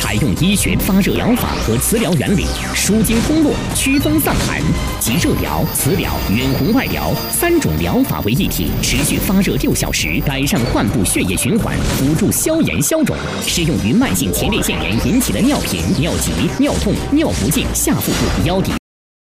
采用医学发热疗法和磁疗原理，舒筋通络、祛风散寒，集热疗、磁疗、远红外疗3种疗法为一体，持续发热6小时，改善患部血液循环，辅助消炎消肿。适用于慢性前列腺炎引起的尿频、尿急、尿痛、尿不尽、下腹部、腰骶。